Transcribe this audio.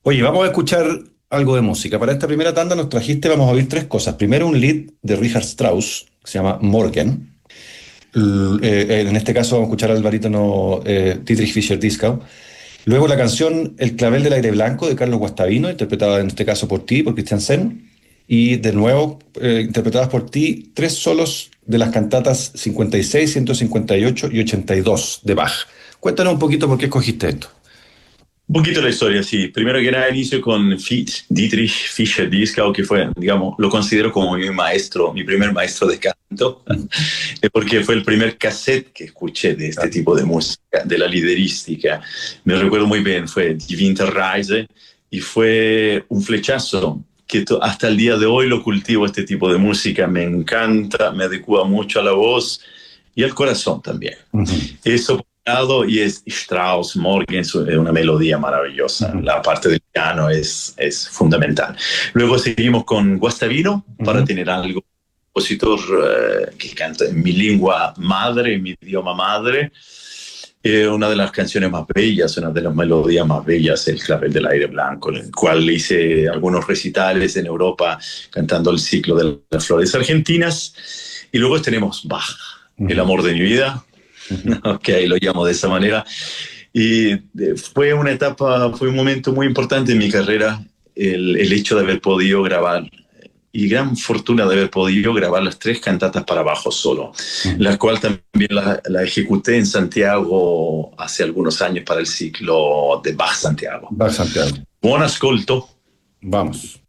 Oye, vamos a escuchar algo de música. Para esta primera tanda nos trajiste, vamos a oír tres cosas. Primero, un lead de Richard Strauss, que se llama Morgen. En este caso vamos a escuchar al barítono Dietrich Fischer-Dieskau. Luego la canción El clavel del aire blanco de Carlos Guastavino, interpretada en este caso por ti, por Christian Sen. Y de nuevo, interpretadas por ti, tres solos de las cantatas 56, 158 y 82 de Bach. Cuéntanos un poquito por qué escogiste esto. Un poquito la historia, sí. Primero que nada, inicio con Dietrich Fischer-Dieskau, que fue, digamos, lo considero como mi maestro, mi primer maestro de canto, porque fue el primer cassette que escuché de este tipo de música, de la liderística. Me recuerdo muy bien, fue Die Winterreise, y fue un flechazo que hasta el día de hoy lo cultivo, este tipo de música. Me encanta, me adecua mucho a la voz y al corazón también. Ujú, Eso por un lado, y es Strauss, Morgan, es una melodía maravillosa. ujú, La parte del piano es fundamental. Luego seguimos con Guastavino para ujú. tener algo, compositor que canta en mi lengua madre, en mi idioma madre. Una de las canciones más bellas, una de las melodías más bellas, El clavel del aire blanco, en el cual hice algunos recitales en Europa cantando el ciclo de las flores argentinas. Y luego tenemos Bach, El Ujú, amor de mi vida, ujú. ok, lo llamo de esa manera. Y fue una etapa, fue un momento muy importante en mi carrera, el hecho de haber podido grabar, y gran fortuna de haber podido grabar las tres cantatas para bajo solo, Ujú. la cual también la ejecuté en Santiago hace algunos años para el ciclo de Bach Santiago. Va Santiago. Buon ascolto. Vamos.